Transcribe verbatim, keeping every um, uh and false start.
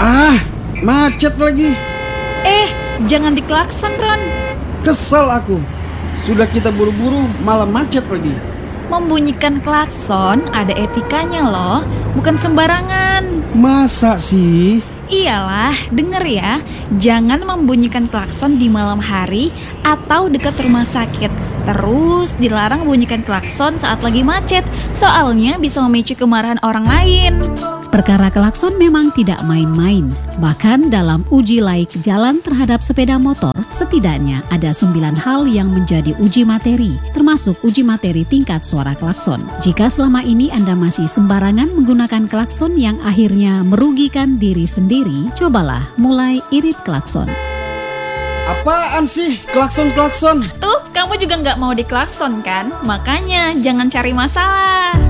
Ah, macet lagi. Eh, jangan diklakson, Ron. Kesal aku. Sudah kita buru-buru malah macet lagi. Membunyikan klakson ada etikanya loh, bukan sembarangan. Masa sih? Iyalah, denger ya. Jangan membunyikan klakson di malam hari atau dekat rumah sakit. Terus dilarang bunyikan klakson saat lagi macet, soalnya bisa memicu kemarahan orang lain. Perkara klakson memang tidak main-main. Bahkan dalam uji laik jalan terhadap sepeda motor, setidaknya ada sembilan hal yang menjadi uji materi, termasuk uji materi tingkat suara klakson. Jika selama ini Anda masih sembarangan menggunakan klakson yang akhirnya merugikan diri sendiri, cobalah mulai irit klakson. Apaan sih klakson-klakson? Tuh, kamu juga nggak mau diklakson kan? Makanya jangan cari masalah.